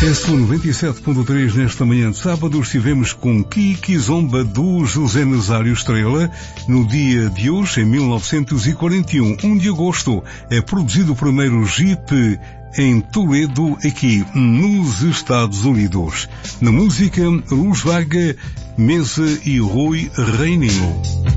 Sua 97.3 nesta manhã de sábado estivemos com Kiki Zomba do José Nazário Estrela no dia de hoje, em 1941, 1 de agosto, é produzido o primeiro Jeep em Toledo, aqui nos Estados Unidos. Na música, Luz Vaga, Mesa e Rui Reininho.